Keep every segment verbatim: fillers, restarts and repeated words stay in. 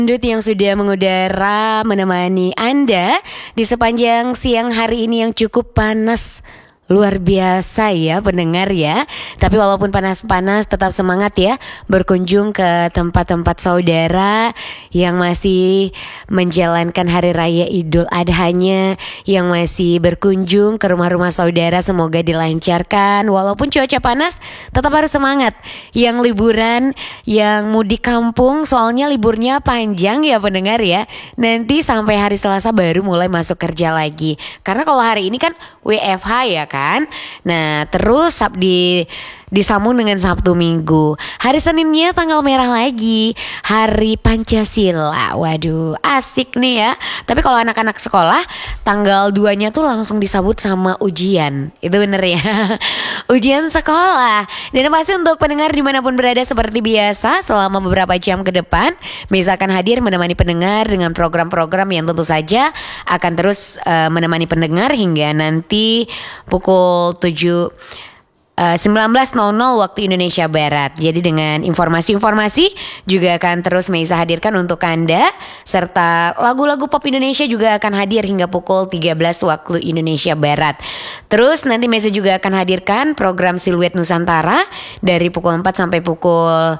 Dut yang sudah mengudara menemani Anda di sepanjang siang hari ini yang cukup panas. Luar biasa ya pendengar ya. Tapi walaupun panas-panas tetap semangat ya berkunjung ke tempat-tempat saudara yang masih menjalankan hari raya Idul Adhanya, yang masih berkunjung ke rumah-rumah saudara. Semoga dilancarkan. Walaupun cuaca panas tetap harus semangat. Yang liburan, yang mudik kampung, soalnya liburnya panjang ya pendengar ya. Nanti sampai hari Selasa baru mulai masuk kerja lagi. Karena kalau hari ini kan W F H ya kan. Nah terus di disambung dengan Sabtu Minggu. Hari Seninnya tanggal merah lagi, Hari Pancasila. Waduh asik nih ya. Tapi kalau anak-anak sekolah tanggal duanya tuh langsung disambut sama ujian. Itu bener ya. Ujian sekolah. Dan pasti untuk pendengar dimanapun berada seperti biasa, selama beberapa jam ke depan Meza akan hadir menemani pendengar dengan program-program yang tentu saja akan terus uh, menemani pendengar hingga nanti pukul tujuh Uh, sembilan belas nol nol waktu Indonesia Barat. Jadi dengan informasi-informasi juga akan terus Meza hadirkan untuk Anda. Serta lagu-lagu pop Indonesia juga akan hadir hingga pukul tiga belas waktu Indonesia Barat. Terus nanti Meza juga akan hadirkan program Siluet Nusantara dari pukul empat sampai pukul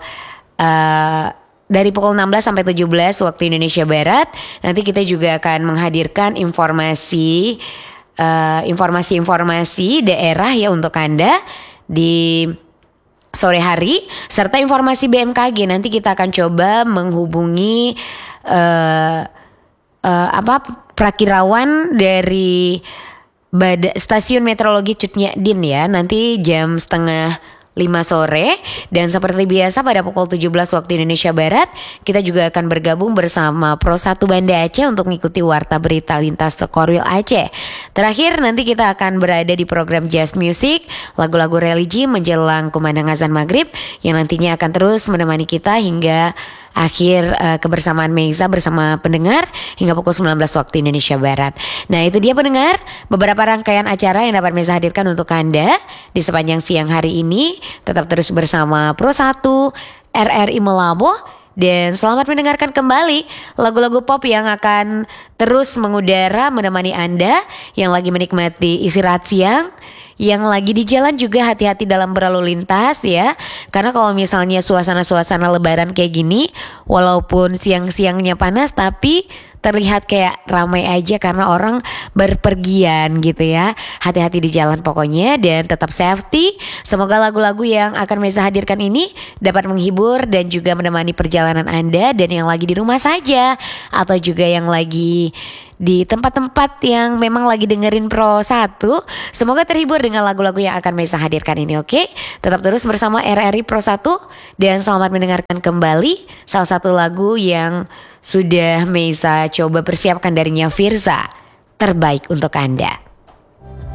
uh, Dari pukul enam belas sampai tujuh belas waktu Indonesia Barat. Nanti kita juga akan menghadirkan informasi Uh, informasi-informasi daerah ya untuk Anda di sore hari, serta informasi B M K G. Nanti kita akan coba menghubungi uh, uh, apa prakirawan dari Bada, Stasiun Meteorologi Cutnyadin ya. Nanti jam setengah lima sore. Dan seperti biasa pada pukul tujuh belas waktu Indonesia Barat kita juga akan bergabung bersama Pro satu Banda Aceh untuk mengikuti warta berita lintas Korwil Aceh. Terakhir nanti kita akan berada di program Jazz Music, lagu-lagu religi menjelang kumandang azan maghrib, yang nantinya akan terus menemani kita hingga akhir uh, kebersamaan Meza bersama pendengar hingga pukul sembilan belas waktu Indonesia Barat. Nah itu dia pendengar, beberapa rangkaian acara yang dapat Meza hadirkan untuk Anda di sepanjang siang hari ini. Tetap terus bersama Pro satu R R I Melabo. Dan selamat mendengarkan kembali lagu-lagu pop yang akan terus mengudara menemani Anda yang lagi menikmati istirahat siang, yang lagi di jalan juga hati-hati dalam berlalu lintas ya. Karena kalau misalnya suasana-suasana lebaran kayak gini, walaupun siang-siangnya panas tapi terlihat kayak ramai aja karena orang berpergian gitu ya. Hati-hati di jalan pokoknya dan tetap safety. Semoga lagu-lagu yang akan Meza hadirkan ini dapat menghibur dan juga menemani perjalanan Anda. Dan yang lagi di rumah saja atau juga yang lagi di tempat-tempat yang memang lagi dengerin Pro satu, semoga terhibur dengan lagu-lagu yang akan Meza hadirkan ini, oke? Tetap terus bersama R R I Pro satu dan selamat mendengarkan kembali salah satu lagu yang sudah Meza coba persiapkan darinya Firza, Terbaik Untuk Anda.